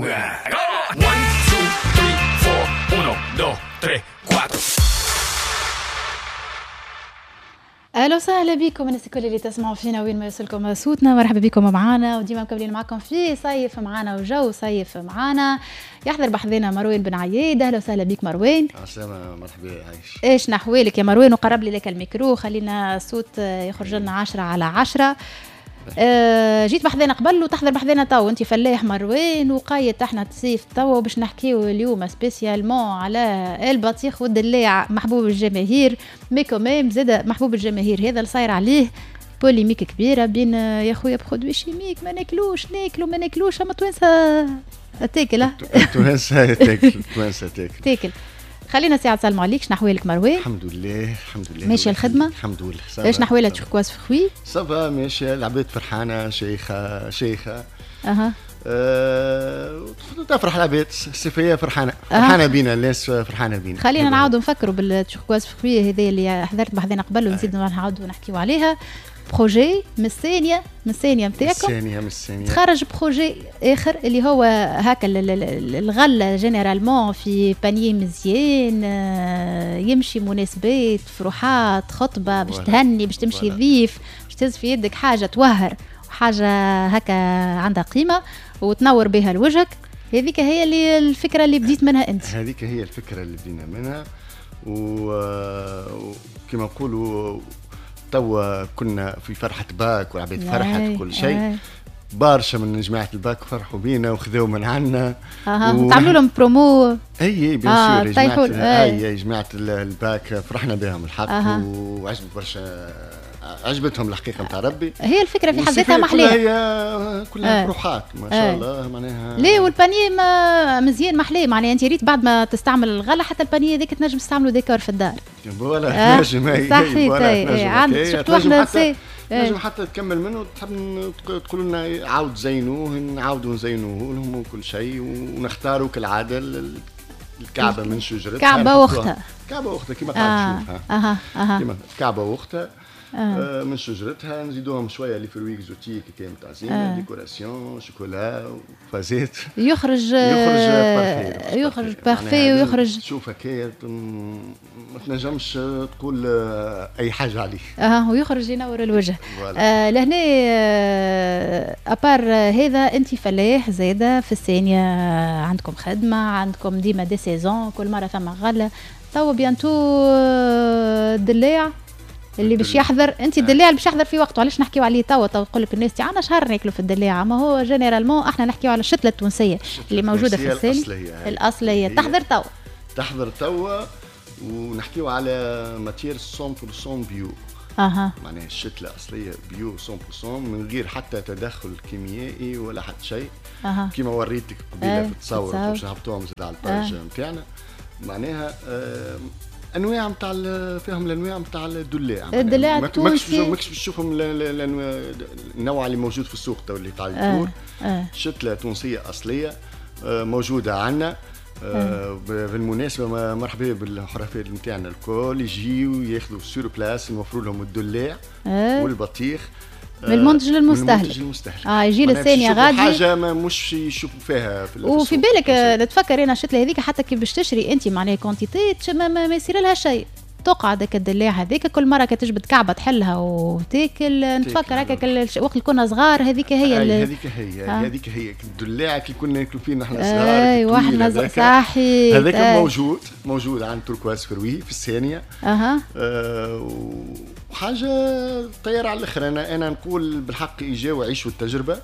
اهلا وسهلا بكم الناس الكل اللي تسمعوا فينا وين ما يوصلكم صوتنا. مرحبا بكم معنا وديما مكملين معكم في صيف معنا وجو صيف معنا. يحضر بحذنا مروان بن عياد. اهلا وسهلا بك مروان. عسلامة مرحبا عايش. ايش نحوالك يا مروان؟ وقرب لي لك الميكرو خلينا الصوت يخرج لنا 10/10. جيت بحذنا قبل وتحضر بحذنا تو. انت فلاح مروان وقايد احنا تصيف تو باش نحكيو اليوم سبيسيالمون على البطيخ والدلاع محبوب الجماهير. ميكوميم زاد محبوب الجماهير هذا اللي صاير عليه بوليميك كبيره بين يا خويا برودوي شيميك ما ناكلوش ناكلو ما ناكلوش. اما توانسه تاكل توانسه تاكل. خلينا ساعه سلموا عليك. شنو احوالك مروان؟ الحمد لله ماشيه الخدمه الحمد لله. ايش نحوالك تشكواز فخوي؟ صافا ماشيه العباد فرحانه شيخه تفرح العباد الصيفيه فرحانه بينا الناس فرحانه بينا. خلينا نعاودوا نفكروا بالتشكواز فخوي هذه اللي حضرت بحذنا قبل ونزيد نعاودوا نحكيوا عليها. بروجي من الثانيه نتاعكم تخرج بروجي اخر اللي هو هكا الغله جينيرالمون في بانيي مزيان يمشي مناسبات فروحات خطبه باش تهني باش تمشي ضيف باش تهز في يدك حاجه توهر وحاجه هكا عندها قيمه وتنور بها لوجهك. هذيك هي اللي الفكره اللي بديت منها انت. هذيك هي الفكره اللي بدينا منها وكما نقولوا توا كنا في فرحة باك والعباد فرحت كل شيء. بارشة من جماعة الباك فرحوا بينا وخذوا من عنا تعملوا لهم برومو. اي بيان سور جماعة الباك فرحنا بهم الحق وعجبت برشا عجبتهم الحقيقة متاع ربي. هي الفكرة في حد ذاتها محلية كلها روحات ما شاء الله معناها. ليه والبانيه مزيان محليه معناها انت ريت بعد ما تستعمل الغله حتى البانيه هذيك تنجم تستعملوا ديكور في الدار ولا نجم صحيح عندك شفتوا احنا نجم حتى تكمل منه تحب تقولوا لنا عاود زينوه نعاودوا نزينوه لهم وكل شيء ونختاروا كالعاده الكعبه من شجرتها كعبه واختها كما قاعد تشوفها كما كعبه واختها من شجرتها نزيدوهم شويه لي فروي اكزوتيك كيما تاع زينه ديكوراسيون شوكولا وفازات يخرج بارفي ويخرج تشوف هكايا ما تنجمش تقول اي حاجه عليه ويخرج ينور الوجه. لهنا ابار هذا انت فلاح زاده في الثانيه عندكم خدمه عندكم ديما دي سيزون كل مره ثم غله تو بيانتو الدلاع اللي باش يحضر. انت الدلاع اللي باش يحضر في وقته علاش نحكيو عليه توا تقول لك الناس تاعنا شهر ناكلوا في الدلاع ما هو جينيرالمون احنا نحكيو على الشتله التونسيه اللي موجوده في السالي الاصليه تحضر توا ونحكيو على ماتير 100% بيو معناها الشتله اصليه بيو 100% من غير حتى تدخل كيميائي ولا حتى شيء كيما وريتك قبيله في التصور باش نهبطوهم زاد على الباج نتاعنا معناها انواع نتاع فيهم الانواع نتاع الدلاع التونسي ماكش تشوفهم النوع اللي موجود في السوق تو اللي تاع الفور شتله تونسيه اصليه موجوده عندنا. بالمناسبه مرحبا بالحرفاء نتاعنا الكل يجيو ياخذوا سور بلاس المفروض لهم الدلاع والبطيخ من المنتج للمستهلك. يجي للثانيه غادي حاجه ما مش يشوفوا فيها في وفي بالك تفكر انا الشتله هذيك حتى كي باش تشري انت معناها كونتيتي ما يصير لها شيء تقعد هكا الدلاع هذيك كل مره كتجبد كعبه تحلها وتاكل نتفكر هكا وقت كنا صغار هذيك هي هذيك هي الدلاع كي كنا ناكلوا فيه نحن صغار واحنا صحيح هذاك موجود عند تركواز فروي في الثانيه وحاجه طياره على الاخر. انا نقول بالحق اجاوا وعيشوا التجربه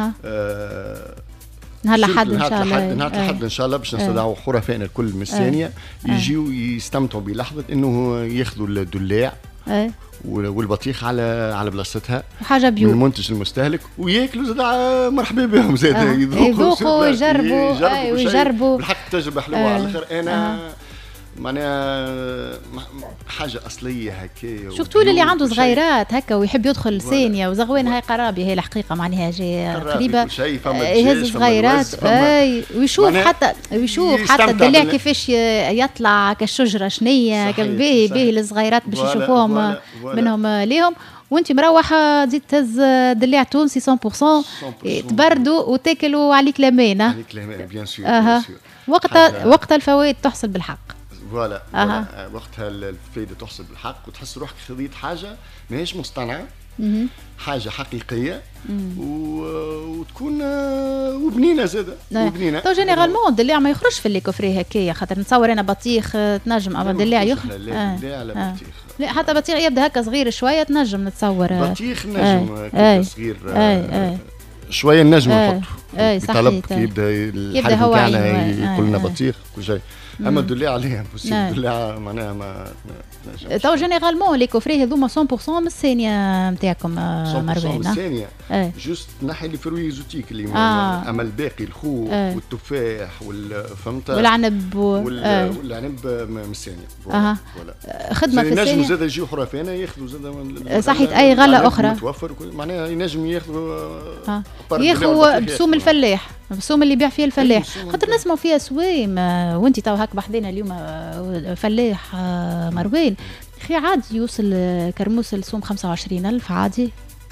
نهار الأحد إن شاء الله نهار الأحد إن شاء الله باش نستدعوا حرفائنا الكل من الثانية يجيوا يستمتعوا بلحظة إنه ياخذوا الدلاع والبطيخ على بلاصتها حاجة بيو من المنتج المستهلك وياكلوا زاد مرحبا بهم زاد يذوقوا ويجربوا بالحق تجربة حلوة على الآخر. أنا معناها حاجه اصليه هكا. شفتوا اللي عنده صغيرات هكا ويحب يدخل ثانيه وزغوين هاي قرابي هي الحقيقه معناها جاي قريبه يهز صغيرات ويشوف حتى الدلاع كيفاش يطلع كالشجره شنيه باهي الصغيرات باش يشوفوهم منهم ليهم وانت مروحه تزيد تهز دليع تونسي 100% تبردوا وتاكلوا عليك لامان. عليك لامان بيان سور. وقتها الفوائد تحصل بالحق. فوالا وقتها الفائده تحصل بالحق وتحس روحك خذيت حاجه ماهيش مصطنعه، حاجه حقيقيه وتكون وبنينه زاده وبنينه. تو جينيرالمون الدليع ما يخرجش في الليكوفري هكايا، خاطر نتصور انا بطيخ تنجم اما الدليع يخرج. لا لا بطيخ لا حتى بطيخ يبدا هكا صغير شويه تنجم نتصور. بطيخ نجم هكا صغير شويه نجم نحطه صحيح كي يبدا الحليب نتاعنا يقول لنا بطيخ كل شيء. اما الدليع عليها بوسيبل الدليع معناها ما تو جينيرالمون لي كوفري هذوما 100% من الثانيه نتاعكم مروان. من الثانيه جوست نحي لي فروي زوتيك اللي اما الباقي الخوخ والتفاح فهمت والعنب والعنب من الثانيه. خدمه في الثانيه نجم زاد يجيو حرفانه ياخذوا زاد صحيت اي غله اخرى متوفر معناها ينجم ياخذوا بسوم الفلاح، بسوم اللي يبيع فيها الفلاح، خاطر نسمعوا فيها سويم. وانت تو هاك بحذينا اليوم فلاح مروان اخي عادي يوصل كرموس السوم 25,000 عادي؟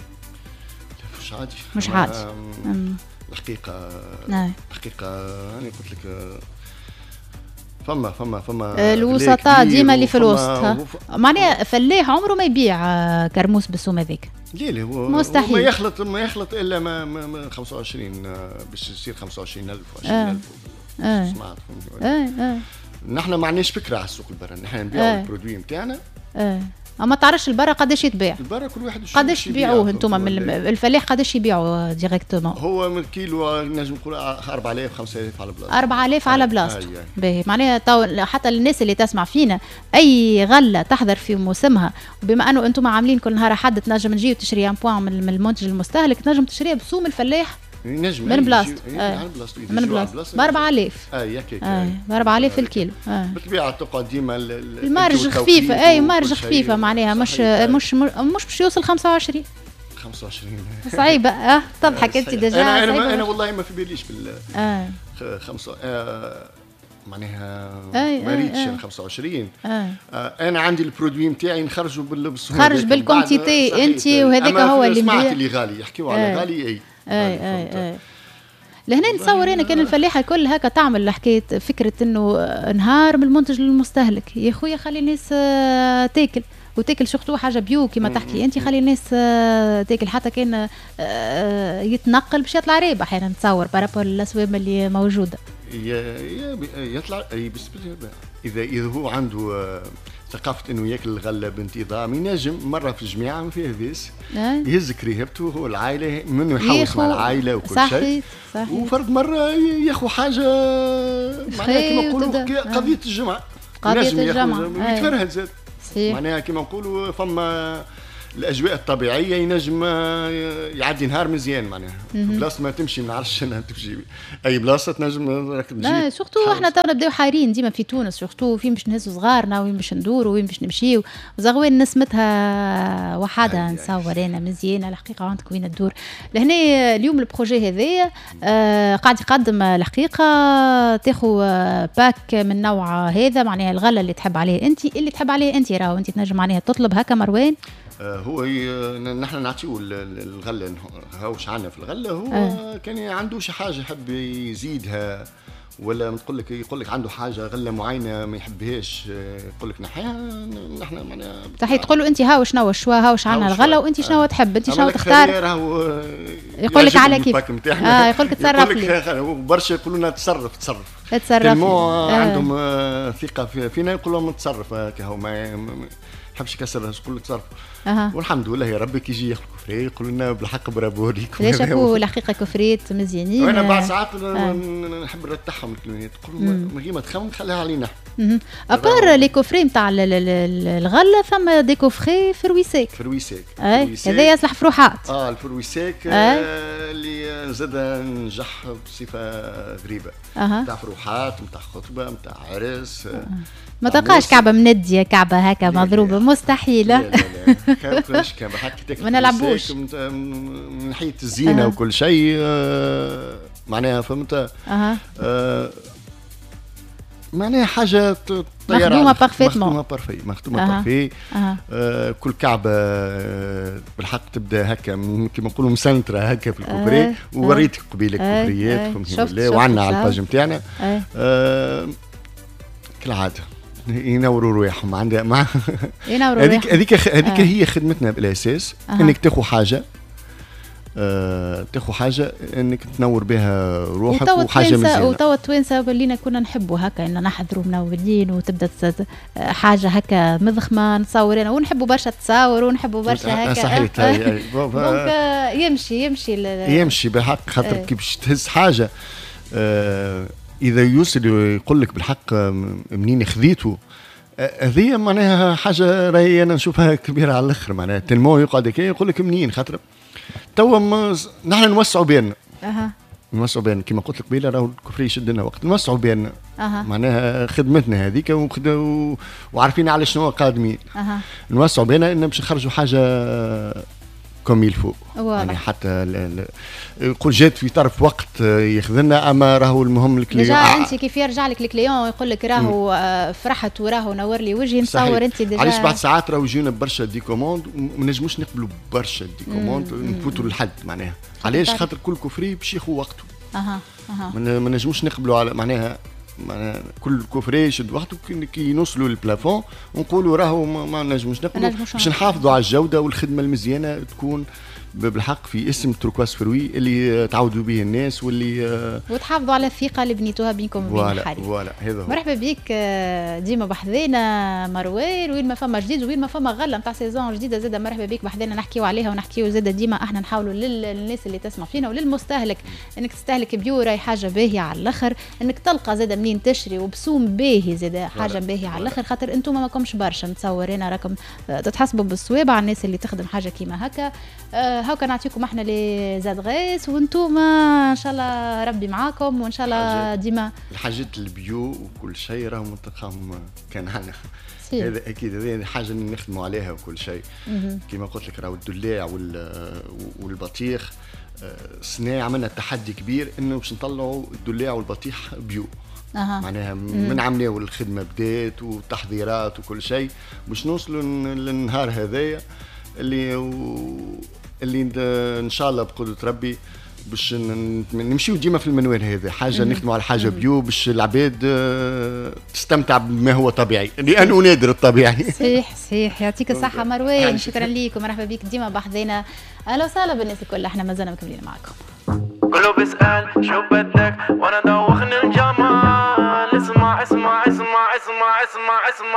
مش عادي الحقيقه. الحقيقه انا قلت لك فما الوسطاء ديما اللي في الوسط. معناها فلاح عمره ما يبيع كرموس بالسوم هذيك. لا هو مستحيل ما يخلط الا ما 25 باش يصير 25,000 و20,000 سمعت. نحن ما عندناش فكره على السوق البرا، نحن نبيعوا البرودوي نتاعنا. اما تعرفش البرا قداش يتباع؟ البرا كل واحد قداش تبيعوه انتم من الفلاح قداش يبيعوا ديريكتومون؟ هو من كيلو نجم نقول 4000 5000 على بلاصه. 4000 على بلاصته. باهي معناها حتى الناس اللي تسمع فينا اي غله تحضر في موسمها، وبما انه انتم عاملين كل نهار حد تنجم تجي وتشري ان بوان من المنتج المستهلك، تنجم تشريها بسوم الفلاح نجم من بلاصته. من بلاصته ب 4000. ب 4000 الكيلو. بالطبيعه تقعد ديما المارج خفيفه. مارج خفيفه معناها مش باش يوصل 25 صعيبه. تضحك انت ديجا. انا والله ما في باليش بال خمسة معناها ما ريتش 25. انا عندي البرودوي نتاعي نخرجه بالسهوله، خرج بالكونتيتي انت وهذاك هو اللي سمعت اللي غالي يحكيوا على غالي. اي لهنا نتصور انا كان الفلاحه كل هكا تعمل حكايه فكره انه نهار من المنتج للمستهلك. يا خويا خلي الناس تاكل وتاكل شختو حاجه بيو كما تحكي انت، خلي الناس تاكل حتى كان يتنقل باش يطلع رابح. احيانا نتصور بارابور الاسواق اللي موجوده يطلع اذا هو عنده ثقافة انه ياكل الغله بانتظام، ينجم مره في الجماعه ما فيها بيس يهز كريهبته هو العائله منه يحوس مع العائله وكل شيء. صحيح. وفرد مره ياخذ حاجه معناها كما نقولوا قضيه الجمعه. قضيه الجمعه يتفرهد زاد معناها كما نقولوا فما الاجواء الطبيعيه ينجم يعدي نهار مزيان معناها. بلاصه ما تمشي ما نعرفش انا تمشي اي بلاصه تنجم راك تجي. لا سورتو احنا تو نبداو حايرين ديما في تونس، سورتو فين باش نهزوا صغارنا وين باش ندوروا وين باش نمشيو. زغوين نسمتها وحدها نصور انا مزيانه الحقيقه عندك وين تدور. لهنا اليوم البروجي هذايا قاعد يقدم الحقيقه تاخذ باك من نوع هذا معناها الغله اللي تحب عليه انت، اللي تحب عليه انت راهو انت تنجم معناها تطلب هكا مروان. هو نحن نعطيو الغله هاوش عنا في الغله. هو كان عنده شي حاجه يحب يزيدها ولا يقول لك عنده حاجه غله معينه ما يحبهاش يقول لك نحيها. نحن معناها صحيح تقول له انت هاوش نوع شوا هاوش عنا الغله وانت شنو تحب انت شنو تختار. يقول لك على كيف يقول لك تصرف لي. برشا يقولوا لنا تصرف عندهم ثقه فينا يقولوا لهم تصرف هكا هو ما حبش يكسر يقول لك تصرف. والحمد لله يا ربي كي يجي ياخذ كفري يقول لنا بالحق برافو ليك. ليش اكو الحقيقه كفريت مزيانين. وانا بعض ساعات نحب نرتاحهم الكلمات تقول ما تخمم خليها علينا. ابار لي كوفري نتاع الغله ثم دي كوفري فرويسيك. هذا يصلح فروحات. الفرويسيك اللي زاد نجح بصفه غريبه. نتاع فروحات نتاع خطبه نتاع عرس. ما تلقاش كعبه منديه كعبه هكا مضروبه مستحيله. لا كعبه هكا ما نلعبوش من ناحيه الزينه وكل شيء معناها فهمت. معناها حاجه مخدومه بارفيتمون مخدومه بارفي. كل كعبه بالحق تبدا هكا كيما نقولوا مسنتره هكا في الكوبري. ووريتك قبيله كوبريات فهمتني بالله وعندنا على الباج نتاعنا كالعاده ينوروا رواحهم عندها مع هذيك هي خدمتنا بالاساس. انك تاخذ حاجه انك تنور بها روحك وحاجه مزيانه. وتوا التوانسه ولينا كنا نحبوا هكا ان نحضروا منورين وتبدا حاجه هكا مضخمه نصور انا ونحبوا برشا تصاور ونحبوا برشا هكا. صحيح. يمشي بالحق خاطر كي باش تهز حاجه اذا يوصل يقول لك بالحق منين خذيته هذه معناها حاجه راهي انا نشوفها كبيره على الاخر. معناها تلمو يقعد هكا يقول لك منين خاطر توا نحن نوسعوا بيننا. نوسعوا بيننا كما قلت لك قبيله راهو الكفري يشد لنا وقت نوسعوا بيننا. معناها خدمتنا هذيك وعارفين على شنو قادمين. نوسعوا بيننا ان باش نخرجوا حاجه كوم يلفو. يعني حتى يقول جات في طرف وقت يخذلنا اما راهو المهم الكليون. انت كيف يرجع لك الكليون ويقول لك راهو فرحت وراهو نور لي وجهي نصور انت ديجا. علاش بعد ساعات راهو يجينا برشا دي كوموند وما نجموش نقبلوا برشا دي كوموند نفوتوا للحد. معناها علاش خاطر كل كفري باش ياخذ وقته. ما نجموش نقبلوا على معناها كل كفري يشد وقته كي نوصلوا للبلافون ونقولوا راهو ما نجموش نقبلوا باش نحافظوا على الجوده والخدمه المزيانه تكون بالحق في اسم توركواز فروي اللي تعودوا به الناس واللي وتحافظوا على الثقه اللي بنيتوها بينكم وبين الحريم. فوالا هذا. مرحبا بك ديما بحذينا مروان وين ما فما جديد وين ما فما غله نتاع سيزون جديده زاده. مرحبا بك بحذينا نحكيو عليها ونحكيو زاده ديما احنا نحاولوا للناس اللي تسمع فينا وللمستهلك انك تستهلك بيو راي حاجه باهيه على الاخر. انك تلقى زاده منين تشري وبسوم باهي زاده حاجه باهيه على الاخر. خاطر انتم ماكمش برشا متصورين راكم تتحسبوا بالصوابع الناس اللي تخدم حاجه كيما هكا. هاكا نعطيكم احنا لي زادغيس وانتم ان شاء الله ربي معاكم وان شاء الله ديما الحاجات البيو وكل شيء راهم منطقهم كان هنا. هذا اكيد هذه حاجه اللي نخدموا عليها وكل شيء. كما قلت لك راهو الدلاع والبطيخ سنة عملنا تحدي كبير انه باش نطلعوا الدلاع والبطيخ بيو. معناها من عملوا الخدمه بدات وتحضيرات وكل شيء باش نوصلوا للنهار هذايا اللي ان شاء الله بقدرة ربي باش نمشيو ديما في المنوال هذا حاجه نخدموا على حاجه بيو باش العباد تستمتع بما هو طبيعي لانه نادر الطبيعي. صحيح يعطيك الصحه مروان. شكرا ليك ومرحبا بك ديما بحذينا. اهلا وسهلا بالناس الكل احنا مازلنا مكملين معكم. كله بيسأل شو بدك وانا دوخني الجمال. اسمع اسمع اسمع اسمع اسمع اسمع